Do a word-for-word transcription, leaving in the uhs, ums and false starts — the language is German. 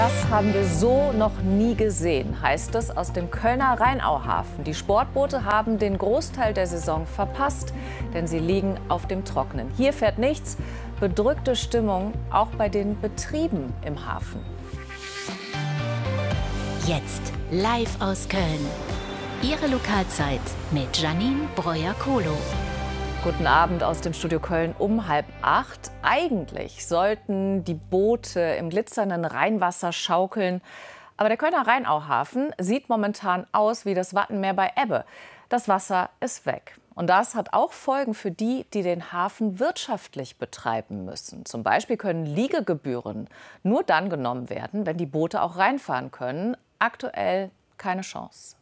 Das haben wir so noch nie gesehen, heißt es aus dem Kölner Rheinauhafen. Die Sportboote haben den Großteil der Saison verpasst, denn sie liegen auf dem Trockenen. Hier fährt nichts. Bedrückte Stimmung auch bei den Betrieben im Hafen. Jetzt live aus Köln. Ihre Lokalzeit mit Janine Breuer-Kohlo. Guten Abend aus dem Studio Köln um halb acht. Eigentlich sollten die Boote im glitzernden Rheinwasser schaukeln. Aber der Kölner Rheinauhafen sieht momentan aus wie das Wattenmeer bei Ebbe. Das Wasser ist weg. Und das hat auch Folgen für die, die den Hafen wirtschaftlich betreiben müssen. Zum Beispiel können Liegegebühren nur dann genommen werden, wenn die Boote auch reinfahren können. Aktuell keine Chance.